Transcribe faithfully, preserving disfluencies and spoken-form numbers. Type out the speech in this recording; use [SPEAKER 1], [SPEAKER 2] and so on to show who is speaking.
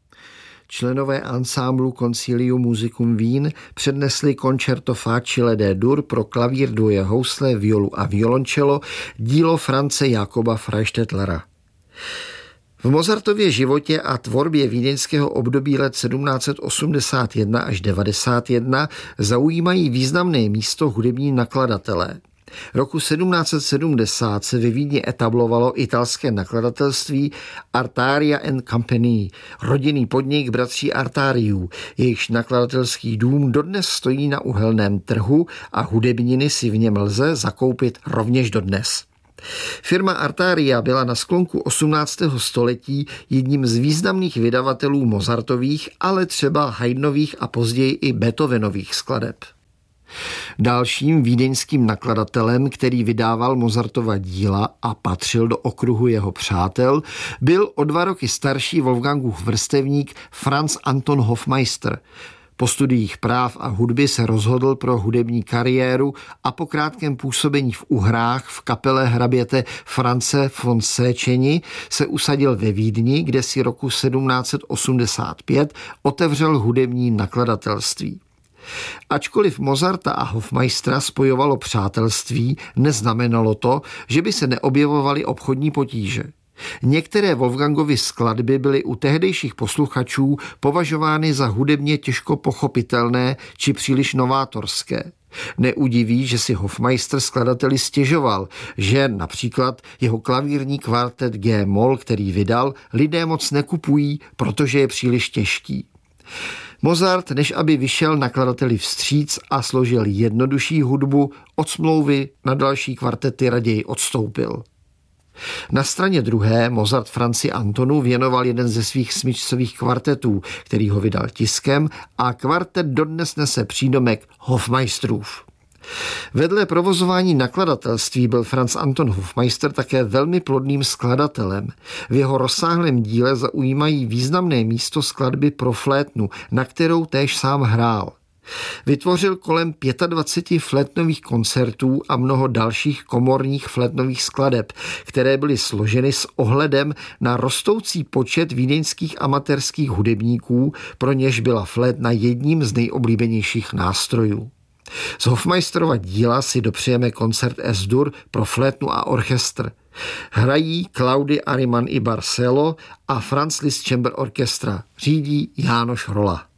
[SPEAKER 1] Členové ansámblu Concilium Musicum Wien přednesli Concerto facile D-dur pro klavír, dvoje housle, violu a violoncello, dílo France Jakoba Freistettlera. V Mozartově životě a tvorbě vídeňského období let sedmnáct osmdesát jedna až devadesát jedna zaujímají významné místo hudební nakladatelé. Roku sedmnáct sedmdesát se ve Vídni etablovalo italské nakladatelství Artaria and Company, rodinný podnik bratří Artariů, jejichž nakladatelský dům dodnes stojí na uhelném trhu a hudebniny si v něm lze zakoupit rovněž dodnes. Firma Artaria byla na sklonku osmnáctého století jedním z významných vydavatelů Mozartových, ale třeba Haydnových a později i Beethovenových skladeb. Dalším vídeňským nakladatelem, který vydával Mozartova díla a patřil do okruhu jeho přátel, byl o dva roky starší Wolfgangův vrstevník Franz Anton Hofmeister. Po studiích práv a hudby se rozhodl pro hudební kariéru a po krátkém působení v Uhrách v kapele hraběte France von Széchenyi se usadil ve Vídni, kde si roku sedmnáct osmdesát pět otevřel hudební nakladatelství. Ačkoliv Mozarta a Hofmeistera spojovalo přátelství, neznamenalo to, že by se neobjevovaly obchodní potíže. Některé Wolfgangovy skladby byly u tehdejších posluchačů považovány za hudebně těžko pochopitelné či příliš novátorské. Neudiví, že si Hofmeister skladateli stěžoval, že například jeho klavírní kvartet G-moll, který vydal, lidé moc nekupují, protože je příliš těžký. Mozart, než aby vyšel nakladateli vstříc a složil jednodušší hudbu, od smlouvy na další kvartety raději odstoupil. Na straně druhé Mozart Franci Antonu věnoval jeden ze svých smyčcových kvartetů, který ho vydal tiskem, a kvartet dodnes nese přídomek Hofmeisterův. Vedle provozování nakladatelství byl Franz Anton Hofmeister také velmi plodným skladatelem. V jeho rozsáhlém díle zaujímají významné místo skladby pro flétnu, na kterou též sám hrál. Vytvořil kolem dvacet pět flétnových koncertů a mnoho dalších komorních flétnových skladeb, které byly složeny s ohledem na rostoucí počet vídeňských amatérských hudebníků, pro něž byla flétna jedním z nejoblíbenějších nástrojů. Z Hofmeisterova díla si dopřejeme koncert S-dur pro flétnu a orchestr. Hrají Claudy Ariman i Barcelo a Franz Liszt Chamber Orchestra. Řídí Jánoš Rola.